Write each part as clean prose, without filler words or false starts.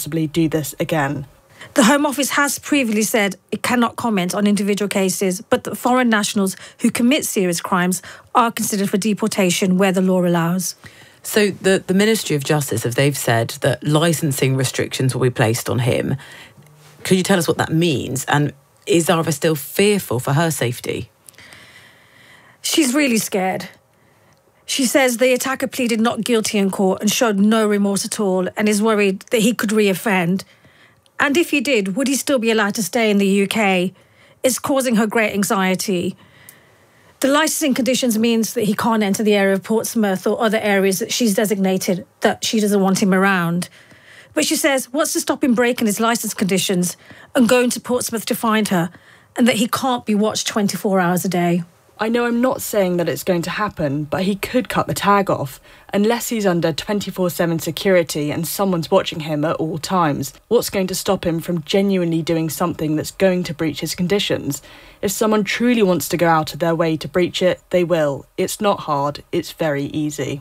possibly do this again. The Home Office has previously said it cannot comment on individual cases, but that foreign nationals who commit serious crimes are considered for deportation where the law allows. So the Ministry of Justice, they've said that licensing restrictions will be placed on him. Could you tell us what that means? And is Zara still fearful for her safety? She's really scared. She says the attacker pleaded not guilty in court and showed no remorse at all and is worried that he could reoffend. And if he did, would he still be allowed to stay in the UK? It's causing her great anxiety. The licensing conditions means that he can't enter the area of Portsmouth or other areas that she's designated that she doesn't want him around. But she says, what's to stop him breaking his licence conditions and going to Portsmouth to find her, and that he can't be watched 24 hours a day? I know I'm not saying that it's going to happen, but he could cut the tag off, unless he's under 24/7 security and someone's watching him at all times. What's going to stop him from genuinely doing something that's going to breach his conditions? If someone truly wants to go out of their way to breach it, they will. It's not hard, it's very easy.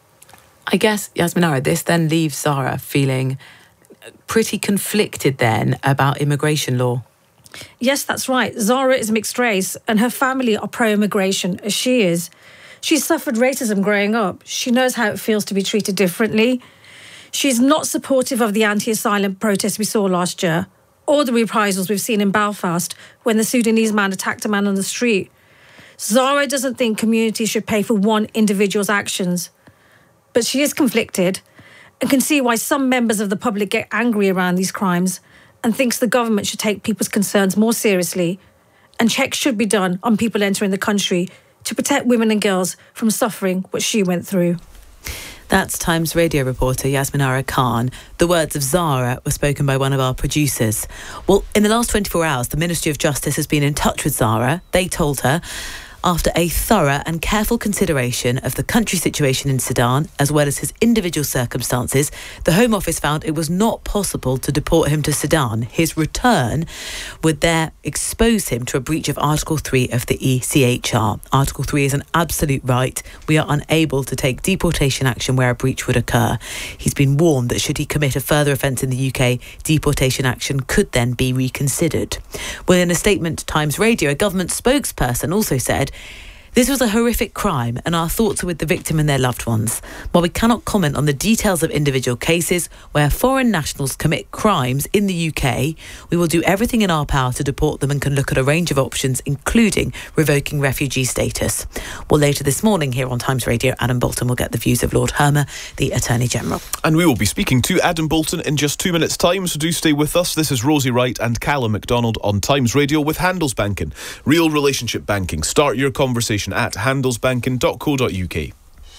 I guess, Yasminara, this then leaves Zara feeling pretty conflicted then about immigration law. Yes, that's right. Zara is mixed race and her family are pro-immigration, as she is. She suffered racism growing up. She knows how it feels to be treated differently. She's not supportive of the anti-asylum protests we saw last year, or the reprisals we've seen in Belfast when the Sudanese man attacked a man on the street. Zara doesn't think communities should pay for one individual's actions. But she is conflicted and can see why some members of the public get angry around these crimes and thinks the government should take people's concerns more seriously, and checks should be done on people entering the country to protect women and girls from suffering what she went through. That's Times Radio reporter Yasminara Khan. The words of Zara were spoken by one of our producers. Well, in the last 24 hours, the Ministry of Justice has been in touch with Zara. They told her, after a thorough and careful consideration of the country situation in Sudan, as well as his individual circumstances, the Home Office found it was not possible to deport him to Sudan. His return would there expose him to a breach of Article 3 of the ECHR. Article 3 is an absolute right. We are unable to take deportation action where a breach would occur. He's been warned that should he commit a further offence in the UK, deportation action could then be reconsidered. Well, in a statement to Times Radio, a government spokesperson also said, "This was a horrific crime and our thoughts are with the victim and their loved ones. While we cannot comment on the details of individual cases where foreign nationals commit crimes in the UK, we will do everything in our power to deport them and can look at a range of options, including revoking refugee status." Well, later this morning here on Times Radio, Adam Bolton will get the views of Lord Hermer, the Attorney General. And we will be speaking to Adam Bolton in just 2 minutes' time, so do stay with us. This is Rosie Wright and Callum MacDonald on Times Radio with Handelsbanken. Real relationship banking. Start your conversation at handelsbanken.co.uk.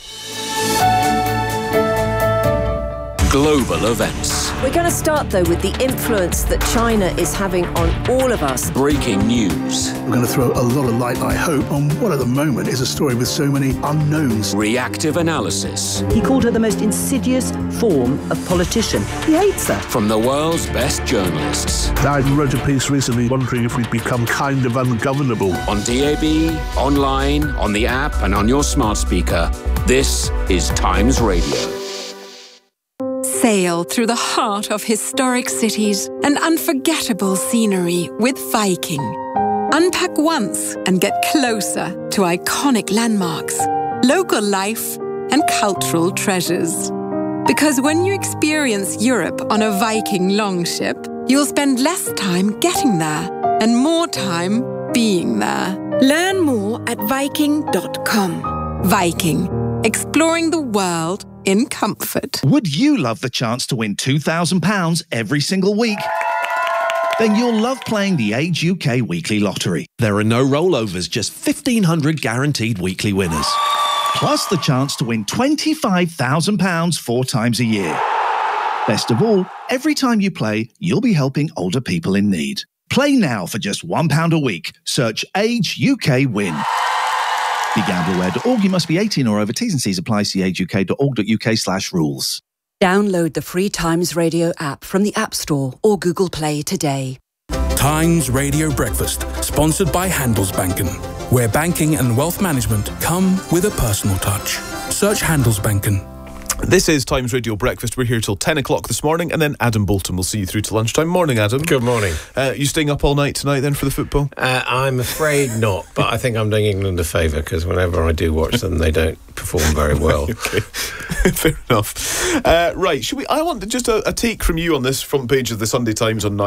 Global events. We're going to start, though, with the influence that China is having on all of us. Breaking news. We're going to throw a lot of light, I hope, on what at the moment is a story with so many unknowns. Reactive analysis. He called her the most insidious form of politician. He hates her. From the world's best journalists. I wrote a piece recently wondering if we'd become kind of ungovernable. On DAB, online, on the app and on your smart speaker. This is Times Radio. Sail through the heart of historic cities and unforgettable scenery with Viking. Unpack once and get closer to iconic landmarks, local life and cultural treasures. Because when you experience Europe on a Viking longship, you'll spend less time getting there and more time being there. Learn more at Viking.com. Viking, exploring the world in comfort. Would you love the chance to win £2,000 every single week? Then you'll love playing the Age UK Weekly Lottery. There are no rollovers, just 1,500 guaranteed weekly winners. Plus the chance to win £25,000 4 times a year. Best of all, every time you play, you'll be helping older people in need. Play now for just £1 a week. Search Age UK Win. BeGambleAware.org. You must be 18 or over. T's and C's apply. See ageuk.org.uk/rules. Download the free Times Radio app from the App Store or Google Play today. Times Radio Breakfast, sponsored by Handelsbanken, where banking and wealth management come with a personal touch. Search Handelsbanken. This is Times Radio Breakfast. We're here till 10 o'clock this morning, and then Adam Bolton will see you through to lunchtime. Morning, Adam. Good morning. You staying up all night tonight then for the football? I'm afraid not, but I think I'm doing England a favour, because whenever I do watch them, they don't perform very well. Okay, fair enough. Right, I want just a take from you on this front page of the Sunday Times on 9.